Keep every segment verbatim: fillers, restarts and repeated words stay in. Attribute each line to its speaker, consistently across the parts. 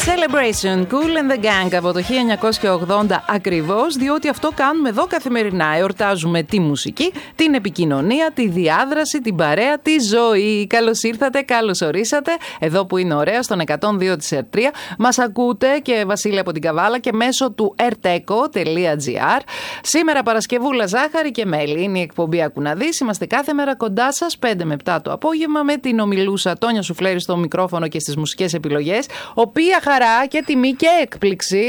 Speaker 1: Celebration, Kool and the Gang από το χίλια εννιακόσια ογδόντα ακριβώς, διότι αυτό κάνουμε εδώ καθημερινά. Εορτάζουμε τη μουσική, την επικοινωνία, τη διάδραση, την παρέα, τη ζωή. Καλώς ήρθατε, καλώς ορίσατε. Εδώ που είναι ωραία, στον εκατόν δύο της ερ τρία. Μας ακούτε και Βασίλη από την Καβάλα και μέσω του ερτέκο τελεία τζι άρ. Σήμερα Παρασκευούλα, ζάχαρη και μέλι. Είναι η εκπομπή Άκου να δεις. Είμαστε κάθε μέρα κοντά σας, πέντε με επτά το απόγευμα, με την ομιλούσα Τόνια Σουφλέρη στο μικρόφωνο και στις μουσικές επιλογές. Οποία χαρά και τιμή και έκπληξη.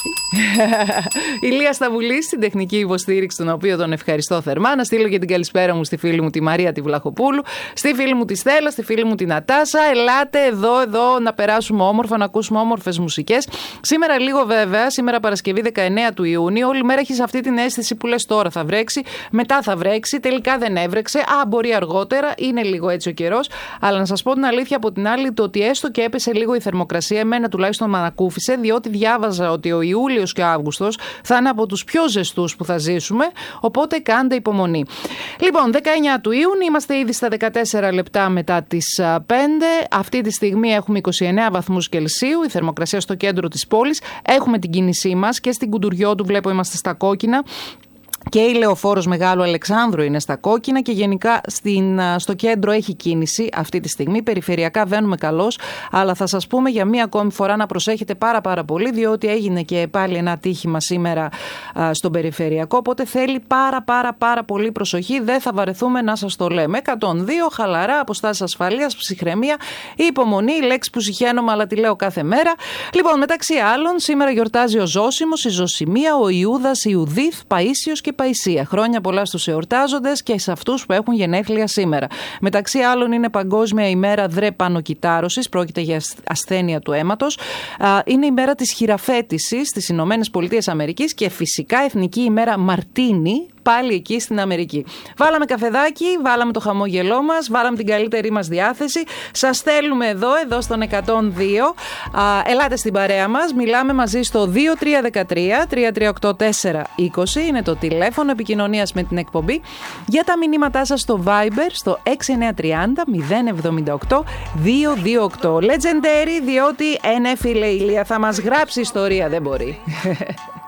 Speaker 1: Ηλία Σταβουλή στην τεχνική υποστήριξη, τον οποίο τον ευχαριστώ θερμά. Να στείλω και την καλησπέρα μου στη φίλη μου τη Μαρία τη Βλαχοπούλου, στη φίλη μου τη Στέλλα, στη φίλη μου την Νατάσα. Ελάτε εδώ, εδώ να περάσουμε όμορφα, να ακούσουμε όμορφες μουσικές. Σήμερα λίγο βέβαια, σήμερα Παρασκευή δεκαεννέα του Ιούνιου, όλη μέρα έχεις αυτή την αίσθηση που λες τώρα θα βρέξει, μετά θα βρέξει, τελικά δεν έβρεξε. Α, μπορεί αργότερα, είναι λίγο έτσι ο καιρός. Αλλά να σας πω την αλήθεια από την άλλη, το ότι έστω και έπεσε λίγο η θερμοκρασία, εμένα τουλάχιστον με ανακούφισε, διότι διάβαζα ότι ο Ιούλιος και ο Αύγουστος θα είναι από τους πιο ζεστούς που θα ζήσουμε, οπότε κάντε υπομονή. Λοιπόν, δεκαεννέα του Ιούνιου, είμαστε ήδη στα δεκατέσσερα λεπτά μετά τις πέντε. Αυτή τη στιγμή έχουμε είκοσι εννέα βαθμούς Κελσίου, η θερμοκρασία στο κέντρο της πόλης. Έχουμε την κίνησή μας και στην Κουντουριώτου βλέπω είμαστε στα κόκκινα. Και η Λεωφόρος Μεγάλου Αλεξάνδρου είναι στα κόκκινα και γενικά στην, στο κέντρο έχει κίνηση αυτή τη στιγμή. Περιφερειακά βαίνουμε καλώς, αλλά θα σας πούμε για μία ακόμη φορά να προσέχετε πάρα πάρα πολύ, διότι έγινε και πάλι ένα ατύχημα σήμερα α, στον περιφερειακό, οπότε θέλει πάρα πάρα πάρα πολύ προσοχή, δεν θα βαρεθούμε να σας το λέμε. εκατόν δύο, χαλαρά, αποστάσεις ασφαλείας, ψυχραιμία, υπομονή, η λέξη που συχαίνομαι αλλά τη λέω κάθε μέρα. Λοιπόν, μεταξύ άλλων, σήμερα γιορτάζει ο Ζώσιμος, η Ζωσιμία, ο Ιούδας, η Ιουδίθ, Παΐσιος και Παϊσία. Χρόνια πολλά στους εορτάζοντες και σε αυτούς που έχουν γενέθλια σήμερα. Μεταξύ άλλων είναι Παγκόσμια ημέρα δρεπανοκυτάρωσης, πρόκειται για ασθένεια του αίματος. Είναι η μέρα της χειραφέτησης στις Ηνωμένες Πολιτείες Αμερικής και φυσικά Εθνική ημέρα Μαρτίνι, πάλι εκεί στην Αμερική. Βάλαμε καφεδάκι, βάλαμε το χαμόγελό μας, βάλαμε την καλύτερη μας διάθεση. Σας στέλνουμε εδώ, εδώ στον εκατόν δύο. Α, ελάτε στην παρέα μας, μιλάμε μαζί στο δύο τρία ένα τρία τρία τρία οκτώ τέσσερα είκοσι, είναι το τηλέφωνο επικοινωνίας με την εκπομπή. Για τα μηνύματά σας στο Viber στο έξι εννιά τρία μηδέν μηδέν εβδομήντα οκτώ δύο δύο οκτώ. Legendary, διότι ε, ναι φίλε Ηλία, θα μας γράψει ιστορία, δεν μπορεί.